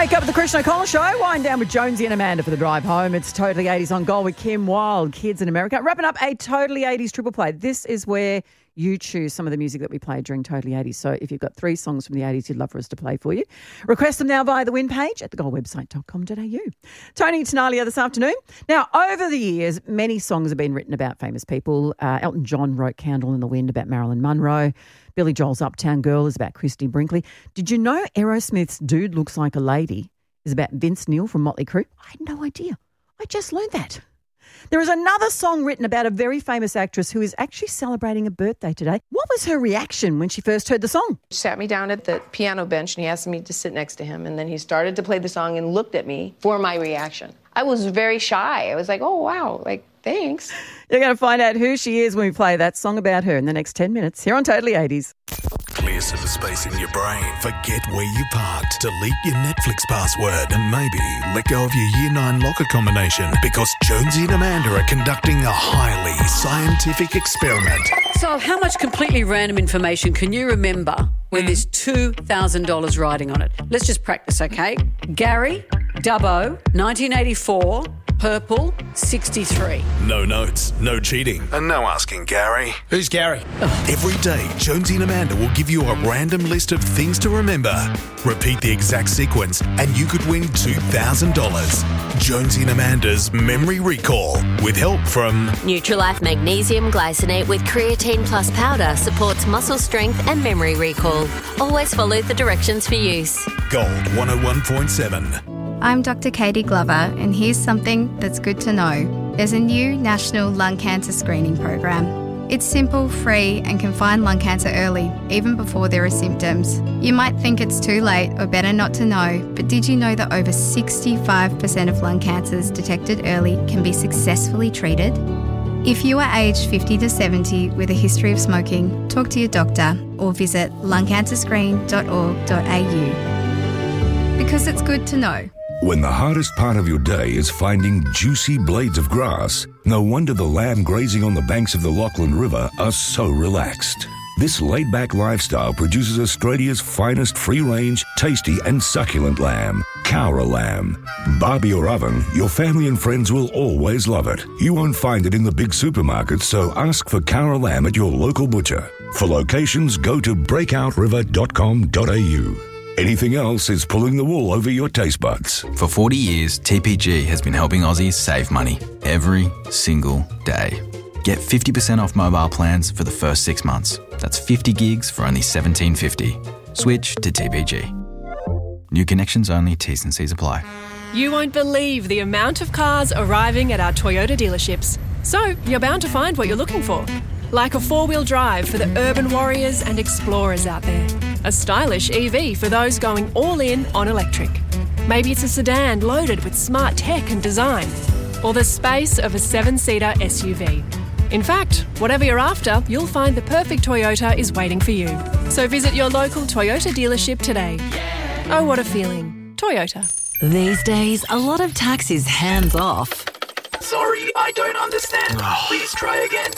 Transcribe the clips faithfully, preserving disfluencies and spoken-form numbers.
Wake up with the Christian O'Connell Show. Wind down with Jonesy and Amanda for the drive home. It's Totally eighties on Gold with Kim Wilde, Kids in America. Wrapping up a Totally eighties triple play. This is where you choose some of the music that we played during Totally eighties. So if you've got three songs from the eighties you'd love for us to play for you, request them now via the win page at the gold website dot com dot a u. Tony Tenalia this afternoon. Now, over the years, many songs have been written about famous people. Uh, Elton John wrote Candle in the Wind about Marilyn Monroe. Billy Joel's Uptown Girl is about Christy Brinkley. Did you know Aerosmith's Dude Looks Like a Lady is about Vince Neil from Motley Crue? I had no idea. I just learned that. There is another song written about a very famous actress who is actually celebrating a birthday today. What was her reaction when she first heard the song? He sat me down at the piano bench and he asked me to sit next to him, and then he started to play the song and looked at me for my reaction. I was very shy. I was like, oh, wow, like, thanks. You're going to find out who she is when we play that song about her in the next ten minutes here on Totally eighties. Clear some space in your brain. Forget where you parked. Delete your Netflix password and maybe let go of your year nine locker combination, because Jonesy and Amanda are conducting a highly scientific experiment. So how much completely random information can you remember when Mm. there's two thousand dollars riding on it? Let's just practice, okay? Gary, Dubbo, nineteen eighty-four, purple, sixty-three. No notes, no cheating, and no asking Gary. Who's Gary? Every day, Jonesy and Amanda will give you a random list of things to remember. Repeat the exact sequence and you could win two thousand dollars. Jonesy and Amanda's Memory Recall, with help from Nutrilife Magnesium Glycinate with Creatine Plus Powder supports muscle strength and memory recall. Always follow the directions for use. Gold one oh one point seven. I'm Doctor Katie Glover, and here's something that's good to know. There's a new national lung cancer screening program. It's simple, free, and can find lung cancer early, even before there are symptoms. You might think it's too late or better not to know, but did you know that over sixty-five percent of lung cancers detected early can be successfully treated? If you are aged fifty to seventy with a history of smoking, talk to your doctor or visit lung cancer screen dot org dot a u. Because it's good to know. When the hardest part of your day is finding juicy blades of grass, no wonder the lamb grazing on the banks of the Lachlan River are so relaxed. This laid-back lifestyle produces Australia's finest free-range, tasty and succulent lamb, Cowra lamb. Barbie or oven, your family and friends will always love it. You won't find it in the big supermarkets, so ask for Cowra lamb at your local butcher. For locations, go to breakout river dot com dot a u. Anything else is pulling the wool over your taste buds. For forty years, T P G has been helping Aussies save money every single day. Get fifty percent off mobile plans for the first six months. That's fifty gigs for only seventeen fifty. Switch to T P G. New connections only, T's and C's apply. You won't believe the amount of cars arriving at our Toyota dealerships. So you're bound to find what you're looking for. Like a four-wheel drive for the urban warriors and explorers out there. A stylish E V for those going all in on electric. Maybe it's a sedan loaded with smart tech and design. Or the space of a seven-seater S U V. In fact, whatever you're after, you'll find the perfect Toyota is waiting for you. So visit your local Toyota dealership today. Oh, what a feeling. Toyota. These days, a lot of tax is hands-off. Sorry, I don't understand. Please try again.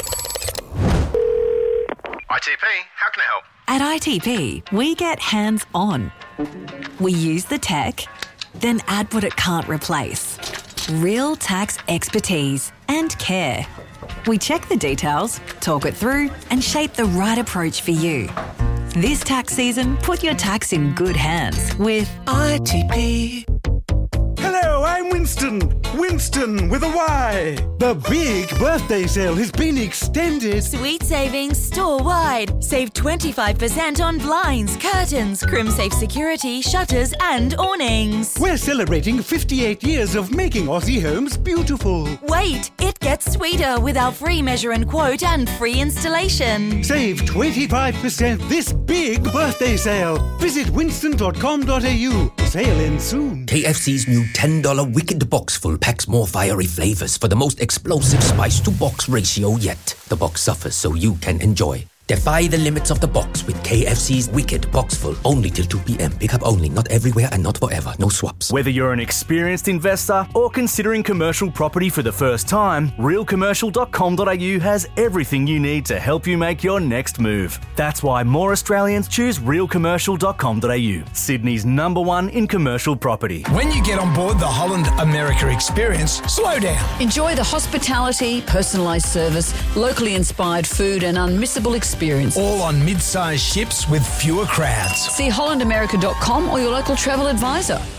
I T P, how can I help? At I T P, we get hands-on. We use the tech, then add what it can't replace. Real tax expertise and care. We check the details, talk it through, and shape the right approach for you. This tax season, put your tax in good hands with I T P. Hello, I'm Winston. Winston with a Y. The big birthday sale has been extended. Sweet savings store-wide. Save twenty-five percent on blinds, curtains, Crimsafe security, shutters and awnings. We're celebrating fifty-eight years of making Aussie homes beautiful. Wait, it gets sweeter with our free measure and quote and free installation. Save twenty-five percent this big birthday sale. Visit winston dot com dot a u. Sale ends soon. K F C's new ten dollars Wicked Box Full packs more fiery flavors for the most explosive spice to box ratio yet. The box suffers so you can enjoy. Defy the limits of the box with K F C's Wicked Boxful. Only till two p.m. Pick up only, not everywhere and not forever. No swaps. Whether you're an experienced investor or considering commercial property for the first time, real commercial dot com dot a u has everything you need to help you make your next move. That's why more Australians choose real commercial dot com dot a u, Sydney's number one in commercial property. When you get on board the Holland America experience, slow down. Enjoy the hospitality, personalised service, locally inspired food and unmissable experience. All on mid-sized ships with fewer crowds. See holland america dot com or your local travel advisor.